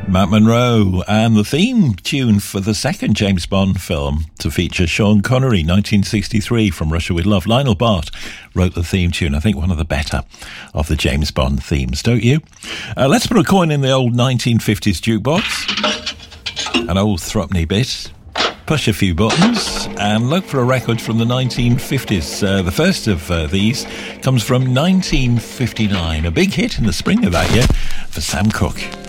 Matt Monro, and the theme tune for the second James Bond film to feature Sean Connery, 1963, from Russia with Love. Lionel Bart wrote the theme tune, I think one of the better of the James Bond themes, don't you? Let's put a coin in the old 1950s jukebox, an old threepenny bit, push a few buttons and look for a record from the 1950s. The first of these comes from 1959, a big hit in the spring of that year for Sam Cooke.